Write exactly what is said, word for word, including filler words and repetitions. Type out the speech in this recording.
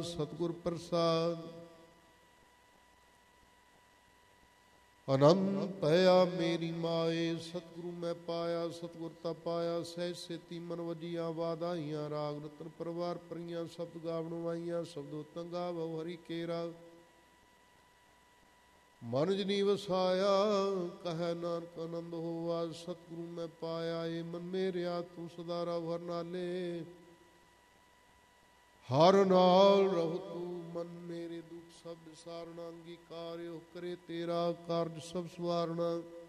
ਸਤਿਗੁਰ ਪ੍ਰਸਾਦ। ਆਨੰਦ ਭਇਆ ਮੇਰੀ ਮਾਏ, ਸਤਿਗੁਰੂ ਮੈਂ ਪਾਇਆ, ਸਤਿਗੁਰ ਤਾ ਪਾਇਆ। ਸਹਿਜ ਸੇਤੀ ਮਨ ਵਜੀਆਂ ਵਾਧਾਈਆਂ, ਰਾਗ ਰਤਨ ਪਰਵਾਰ ਪਰੀਆਂ। ਸ਼ਬਦ ਗਾਵਣ ਵਾਈਆਂ, ਸ਼ਬਦੋ ਤੰਗਾ ਬਹੁ ਹਰੀ ਕੇਰਾ। ਮਨ ਜਨੀ ਵਸਾਇਆ, ਕਹੈ ਨਾਨਕ ਆਨੰਦ ਹੋਆ। ਸਤਿਗੁਰੂ ਮੈਂ ਪਾਇਆ, ਏ ਮਨ ਮੇਰਿਆ ਤੂੰ ਸਦਾ ਰਹੁ ਹਰ ਨਾਲੇ। ਹਰ ਨਾਲ ਰਹੋ ਤੂੰ ਮਨ ਮੇਰੇ, ਦੁਖ ਸਭ ਵਿਸਾਰਣਾ। ਅੰਗੀਕਾਰਿਓ ਕਰੇ ਤੇਰਾ ਕਾਰਜ ਸਭ ਸਵਾਰਣਾ।